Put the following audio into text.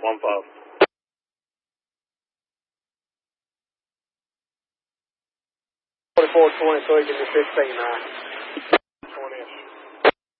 1-5. 4420, so you can do 15 now.